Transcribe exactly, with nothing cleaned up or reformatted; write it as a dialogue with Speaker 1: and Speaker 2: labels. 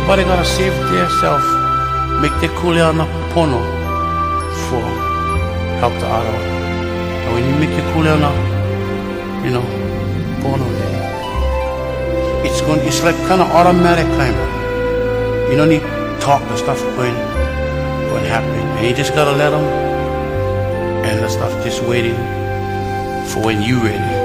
Speaker 1: Everybody gotta save themselves, make their kuleana pono for help the other one. And when you make your kuleana, you know, pono, it's going, it's like kind of automatic kind of. You don't need talk and stuff going, going happen. And you just gotta let them, and the stuff just waiting for when you ready.